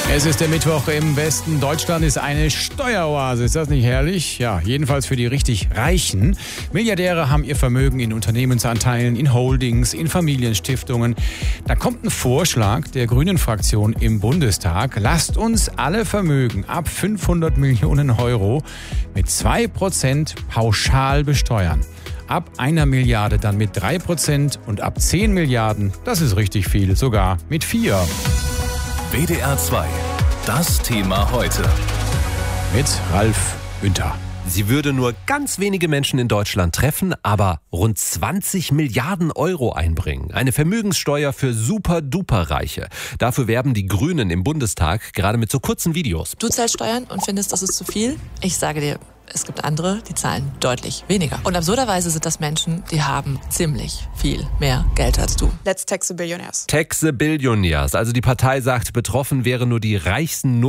Es ist der Mittwoch im Westen. Deutschland ist eine Steueroase. Ist das nicht herrlich? Ja, jedenfalls für die richtig Reichen. Milliardäre haben ihr Vermögen in Unternehmensanteilen, in Holdings, in Familienstiftungen. Da kommt ein Vorschlag der Grünen-Fraktion im Bundestag. Lasst uns alle Vermögen ab 500 Millionen Euro mit 2% pauschal besteuern. Ab 1 Milliarde dann mit 3% und ab 10 Milliarden, das ist richtig viel, sogar mit 4%. WDR 2, das Thema heute. Mit Ralf Günther. Sie würde nur ganz wenige Menschen in Deutschland treffen, aber rund 20 Milliarden Euro einbringen. Eine Vermögenssteuer für Super-Duper-Reiche. Dafür werben die Grünen im Bundestag, gerade mit so kurzen Videos. Du zahlst Steuern und findest, das ist zu viel? Ich sage dir, es gibt andere, die zahlen deutlich weniger. Und absurderweise sind das Menschen, die haben ziemlich viel mehr Geld als du. Let's tax the billionaires. Tax the Billionaires. Also die Partei sagt, betroffen wären nur die reichsten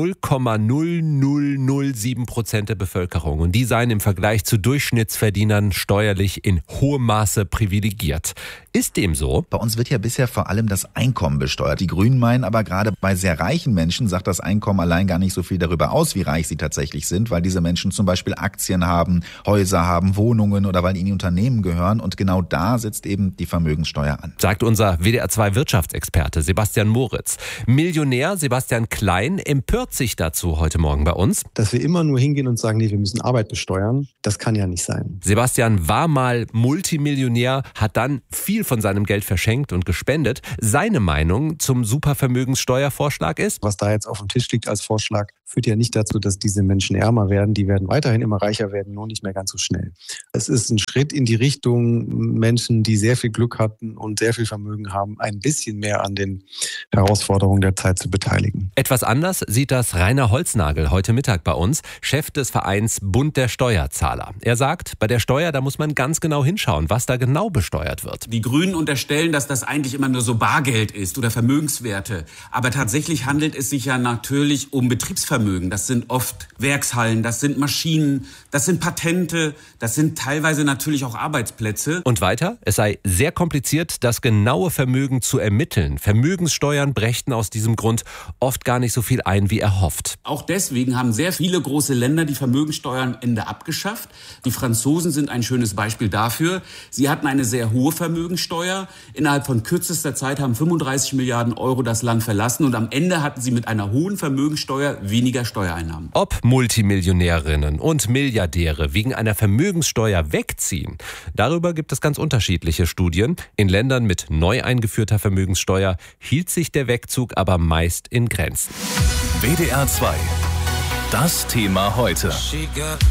0,0007% der Bevölkerung. Und die seien im Vergleich zu Durchschnittsverdienern steuerlich in hohem Maße privilegiert. Ist dem so? Bei uns wird ja bisher vor allem das Einkommen besteuert. Die Grünen meinen aber, gerade bei sehr reichen Menschen sagt das Einkommen allein gar nicht so viel darüber aus, wie reich sie tatsächlich sind, weil diese Menschen zum Beispiel Aktien haben, Häuser haben, Wohnungen oder weil ihnen die Unternehmen gehören. Und genau da setzt eben die Vermögenssteuer an. Sagt unser WDR 2 Wirtschaftsexperte Sebastian Moritz. Millionär Sebastian Klein empört sich dazu heute Morgen bei uns. Dass wir immer nur hingehen und sagen, nee, wir müssen Arbeit besteuern, das kann ja nicht sein. Sebastian war mal Multimillionär, hat dann viel von seinem Geld verschenkt und gespendet. Seine Meinung zum Supervermögenssteuervorschlag ist: Was da jetzt auf dem Tisch liegt als Vorschlag, führt ja nicht dazu, dass diese Menschen ärmer werden. Die werden weiterhin immer reicher werden, nur nicht mehr ganz so schnell. Es ist ein Schritt in die Richtung, Menschen, die sehr viel Glück hatten und sehr viel Vermögen haben, ein bisschen mehr an den Herausforderungen der Zeit zu beteiligen. Etwas anders sieht das Rainer Holznagel heute Mittag bei uns, Chef des Vereins Bund der Steuerzahler. Er sagt, bei der Steuer, da muss man ganz genau hinschauen, was da genau besteuert wird. Die Grünen unterstellen, dass das eigentlich immer nur so Bargeld ist oder Vermögenswerte. Aber tatsächlich handelt es sich ja natürlich um Betriebsvermögen. Das sind oft Werkshallen, das sind Maschinen, das sind Patente, das sind teilweise natürlich auch Arbeitsplätze. Und weiter, es sei sehr kompliziert, das genaue Vermögen zu ermitteln. Vermögenssteuern brächten aus diesem Grund oft gar nicht so viel ein, wie erhofft. Auch deswegen haben sehr viele große Länder die Vermögenssteuer am Ende abgeschafft. Die Franzosen sind ein schönes Beispiel dafür. Sie hatten eine sehr hohe Vermögenssteuer. Innerhalb von kürzester Zeit haben 35 Milliarden Euro das Land verlassen und am Ende hatten sie mit einer hohen Vermögenssteuer weniger Steuereinnahmen. Ob Multimillionärinnen und Milliardäre wegen einer Vermögenssteuer wegziehen, darüber gibt es ganz unterschiedliche Studien. In Ländern mit neu eingeführter Vermögenssteuer hielt sich der Wegzug aber meist in Grenzen. WDR 2, das Thema heute.